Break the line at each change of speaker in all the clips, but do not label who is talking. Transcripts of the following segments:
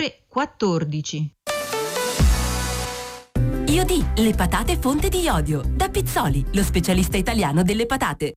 ore 14.
Iodì, le patate fonte di iodio. Da Pizzoli, lo specialista italiano delle patate.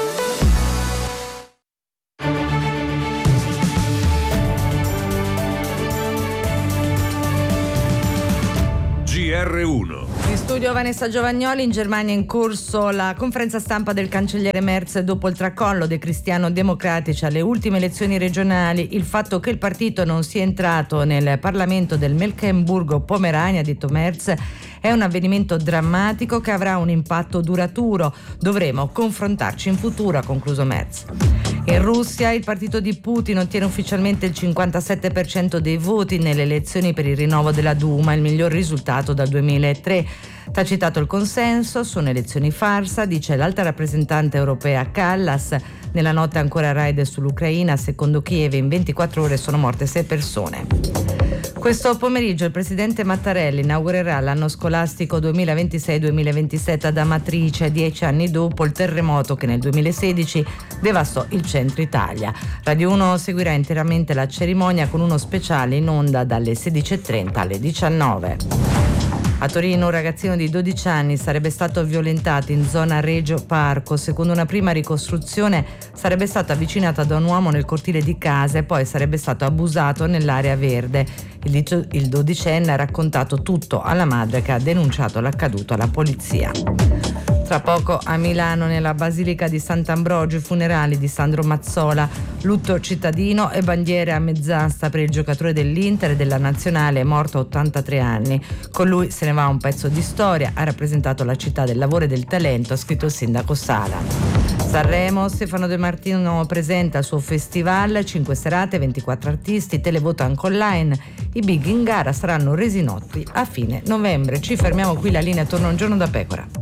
GR1.
In studio Vanessa Giovagnoli. In Germania è in corso la conferenza stampa del cancelliere Merz dopo il tracollo dei cristiano-democratici alle ultime elezioni regionali. Il fatto che il partito non sia entrato nel Parlamento del Mecklenburgo-Pomerania, ha detto Merz, è un avvenimento drammatico che avrà un impatto duraturo. Dovremo confrontarci in futuro, ha concluso Merz. In Russia il partito di Putin ottiene ufficialmente il 57% dei voti nelle elezioni per il rinnovo della Duma, il miglior risultato dal 2003. Tacitato il consenso, sono elezioni farsa, dice l'alta rappresentante europea Kallas. Nella notte ancora raid sull'Ucraina, secondo Kiev in 24 ore sono morte 6 persone. Questo pomeriggio il presidente Mattarella inaugurerà l'anno scolastico 2026-2027 ad Amatrice, 10 anni dopo il terremoto che nel 2016 devastò il centro Italia. Radio 1 seguirà interamente la cerimonia con uno speciale in onda dalle 16:30 alle 19. A Torino un ragazzino di 12 anni sarebbe stato violentato in zona Regio Parco. Secondo una prima ricostruzione sarebbe stato avvicinato da un uomo nel cortile di casa e poi sarebbe stato abusato nell'area verde. Il dodicenne ha raccontato tutto alla madre, che ha denunciato l'accaduto alla polizia. Tra poco a Milano, nella Basilica di Sant'Ambrogio, i funerali di Sandro Mazzola, lutto cittadino e bandiere a mezz'asta per il giocatore dell'Inter e della Nazionale, morto a 83 anni. Con lui se ne va un pezzo di storia, ha rappresentato la città del lavoro e del talento, ha scritto il sindaco Sala. Sanremo, Stefano De Martino presenta il suo festival, 5 serate, 24 artisti, televoto anche online. I big in gara saranno resi noti a fine novembre. Ci fermiamo qui, la linea torna un giorno da pecora.